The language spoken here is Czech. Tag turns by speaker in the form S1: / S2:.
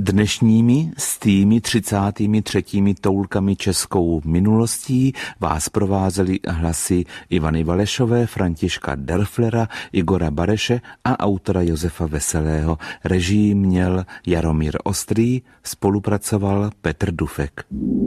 S1: Dnešními s tými 33. toulkami českou minulostí vás provázely hlasy Ivany Valešové, Františka Derflera, Igora Bareše a autora Josefa Veselého. Režii měl Jaromír Ostrý, spolupracoval Petr Dufek.